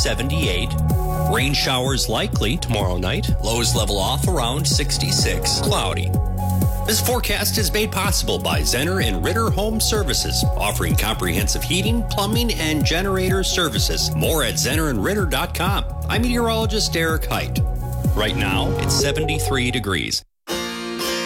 78. Rain showers likely tomorrow night. Lows level off around 66. Cloudy. This forecast is made possible by Zenner and Ritter Home Services, offering comprehensive heating, plumbing, and generator services. More at zennerandritter.com. I'm meteorologist Derek Height. Right now, it's 73 degrees.